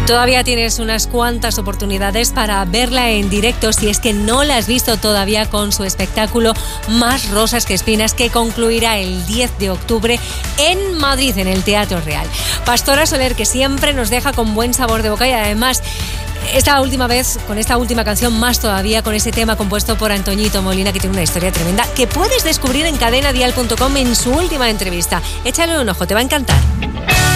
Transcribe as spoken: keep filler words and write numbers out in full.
Todavía tienes unas cuantas oportunidades para verla en directo si es que no la has visto todavía con su espectáculo Más rosas que espinas, que concluirá el diez de octubre en Madrid, en el Teatro Real. Pastora Soler, que siempre nos deja con buen sabor de boca, y además esta última vez, con esta última canción, más todavía con ese tema compuesto por Antoñito Molina, que tiene una historia tremenda, que puedes descubrir en cadena dial punto com en su última entrevista. Échale un ojo, te va a encantar.